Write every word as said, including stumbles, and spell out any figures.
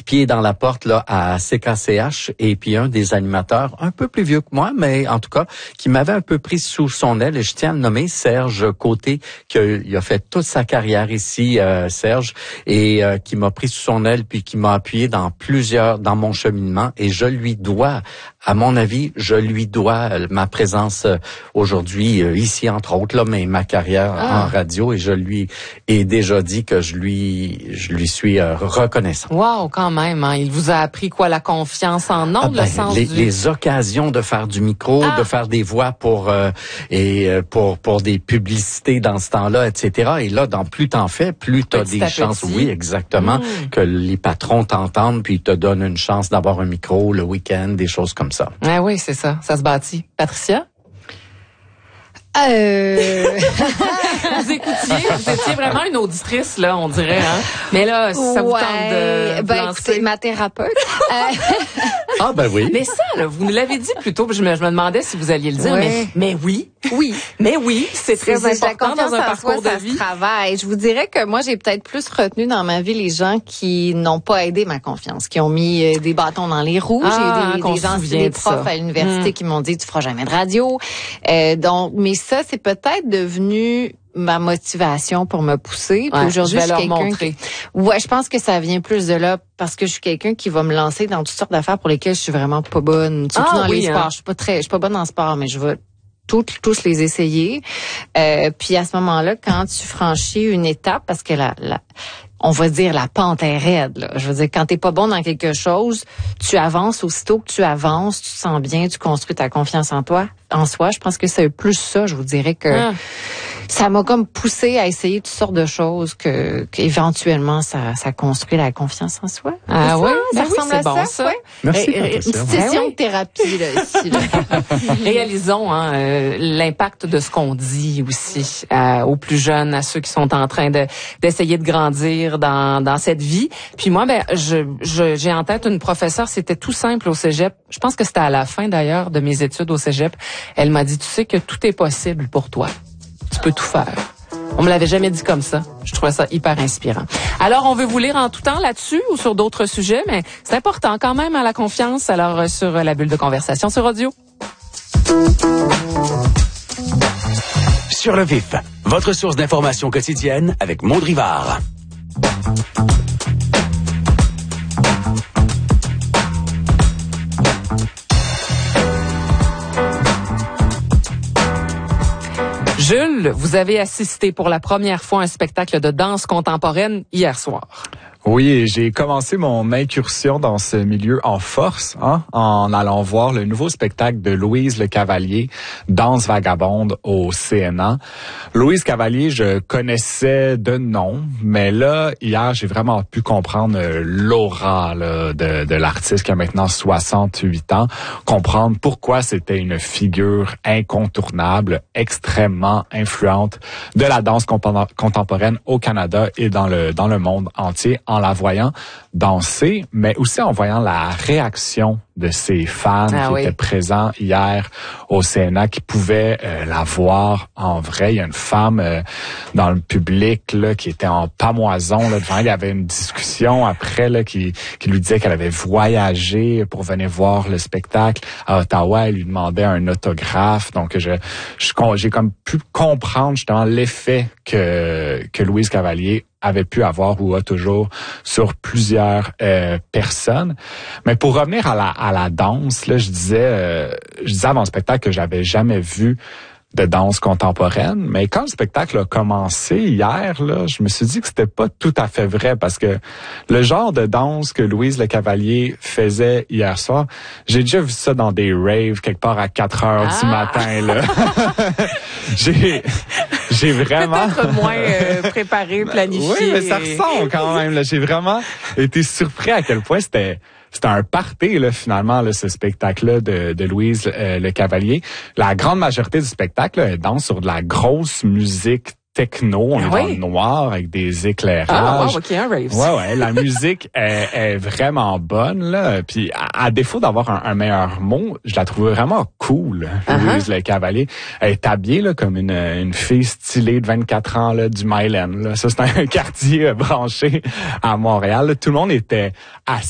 pied dans la porte là à C K C H, et puis un des animateurs un peu plus vieux que moi, mais en tout cas qui m'avait un peu pris sous son aile, et je tiens à le nommer, Serge Côté, qui a, il a fait toute sa carrière ici, euh, Serge, et euh, qui m'a pris sous son aile puis qui m'a appuyé dans plusieurs dans mon cheminement, et je lui dois, à mon avis, je lui dois ma présence euh, aujourd'hui euh, ici entre autres là, mais ma carrière ah. en radio, et je lui ai déjà dit que je lui je lui suis euh, reconnaissant. Wow, quand même, hein. Il vous a appris quoi, la confiance en ondes, ah ben, le sens les, du... les occasions de faire du micro, ah. de faire des voix pour euh, et euh, pour pour des publicités dans ce temps-là, et cetera. Et là, dans plus t'en fais, plus t'as des chances. Oui, exactement, mmh. que les patrons t'entendent puis te donnent une chance d'avoir un micro le week-end, des choses comme ça. Ah oui, c'est ça, ça se bâtit. Patricia? Euh... vous écoutiez, vous étiez vraiment une auditrice, là, on dirait, hein. Mais là, si ça vous ouais, tente de, de ben, lancer... écoutez, ma thérapeute. Ah, ben oui. Mais ça, là, vous nous l'avez dit plus tôt, je me, je me demandais si vous alliez le dire, ouais. mais, mais oui. Oui. Mais oui, c'est très c'est important dans un parcours soi, de vie. Ça se travaille. Je vous dirais que moi, j'ai peut-être plus retenu dans ma vie les gens qui n'ont pas aidé ma confiance, qui ont mis des bâtons dans les roues. Ah, j'ai eu des, des gens, des profs à l'université mmh. qui m'ont dit, tu feras jamais de radio. Euh, donc, mais ça, c'est peut-être devenu ma motivation pour me pousser. Puis ouais, aujourd'hui, je, je suis quelqu'un qui... Ouais, je pense que ça vient plus de là parce que je suis quelqu'un qui va me lancer dans toutes sortes d'affaires pour lesquelles je suis vraiment pas bonne. Surtout ah, dans oui, les sports. Hein. Je suis pas très, je suis pas bonne en sport, mais je vais toutes, tous les essayer. Euh, puis à ce moment-là, quand tu franchis une étape, parce que la, la on va dire la pente est raide, là. Je veux dire, quand t'es pas bon dans quelque chose, tu avances. Aussitôt que tu avances, tu te sens bien, tu construis ta confiance en toi, en soi. Je pense que c'est plus ça, je vous dirais que ah. ça m'a comme poussé à essayer toutes sortes de choses que qu'éventuellement ça ça construit la confiance en soi. Ah oui, ça, ça ben ressemble oui, à bon, ça. ça. Ouais. Merci. Une petite session de thérapie là ici. Là. Réalisons hein, euh, l'impact de ce qu'on dit aussi euh, aux plus jeunes, à ceux qui sont en train de d'essayer de grandir dans dans cette vie. Puis moi, ben je, je j'ai en tête une professeure, c'était tout simple au cégep. Je pense que c'était à la fin d'ailleurs de mes études au cégep. Elle m'a dit, tu sais que tout est possible pour toi. Tu peux tout faire. On me l'avait jamais dit comme ça. Je trouvais ça hyper inspirant. Alors, on veut vous lire en tout temps là-dessus ou sur d'autres sujets, mais c'est important quand même à la confiance. Alors, sur la bulle de conversation sur audio. Sur le vif, votre source d'information quotidienne avec Maud Rivard. Jules, vous avez assisté pour la première fois à un spectacle de danse contemporaine hier soir. Oui, j'ai commencé mon incursion dans ce milieu en force, hein, en allant voir le nouveau spectacle de Louise Le Cavalier, Danse vagabonde au C N A. Louise Cavalier, je connaissais de nom, mais là, hier, j'ai vraiment pu comprendre l'aura là, de, de l'artiste qui a maintenant soixante-huit ans, comprendre pourquoi c'était une figure incontournable, extrêmement influente de la danse contemporaine au Canada et dans le dans le monde entier, en la voyant danser, mais aussi en voyant la réaction de ses fans ah qui oui. étaient présents hier au C N A, qui pouvaient euh, la voir en vrai. Il y a une femme euh, dans le public là qui était en pamoison là, devant elle. Il y avait une discussion après là qui, qui lui disait qu'elle avait voyagé pour venir voir le spectacle à Ottawa. Elle lui demandait un autographe. Donc je, je j'ai comme pu comprendre justement l'effet que que Louise Cavalier avait pu avoir ou a toujours sur plusieurs euh, personnes. Mais pour revenir à la à la danse, là, je disais euh, je disais avant le spectacle que j'avais jamais vu de danse contemporaine, mais quand le spectacle a commencé hier, là, je me suis dit que c'était pas tout à fait vrai parce que le genre de danse que Louise Le Cavalier faisait hier soir, j'ai déjà vu ça dans des raves quelque part à quatre heures ah. du matin, là. j'ai j'ai vraiment peut-être moins euh, préparé, planifié. Oui, mais ça ressemble quand même, là. J'ai vraiment été surpris à quel point c'était C'était un party, là, finalement, là, ce spectacle-là de, de Louise euh, Le Cavalier. La grande majorité du spectacle, là, elle danse sur de la grosse musique techno. On ah est oui? dans le noir avec des éclairages. Ah, wow, OK, un rave. Ouais, ouais. La musique est, est vraiment bonne, là. Puis, à, à défaut d'avoir un, un meilleur mot, je la trouve vraiment cool, uh-huh. Louise Le Cavalier. Elle est habillée, là, comme une, une fille stylée de vingt-quatre ans, là, du Myland, là. Ça, c'est un quartier branché à Montréal. Là. Tout le monde était assis